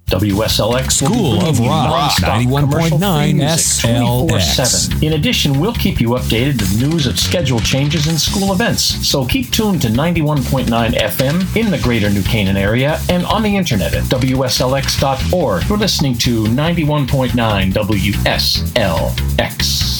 WSLX School of Rock, 91.9 SLX. 24/7. In addition, we'll keep you updated with news of schedule changes and school events. So keep tuned to 91.9 FM in the greater New Canaan area and on the internet at WSLX.org. You're listening to 91.9 WSLX.